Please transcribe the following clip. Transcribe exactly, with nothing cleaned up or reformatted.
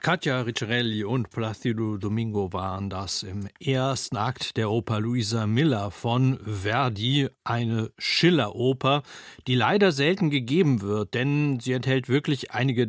Katja Ricciarelli und Plácido Domingo waren das im ersten Akt der Oper Luisa Miller von Verdi, eine Schiller-Oper, die leider selten gegeben wird, denn sie enthält wirklich einige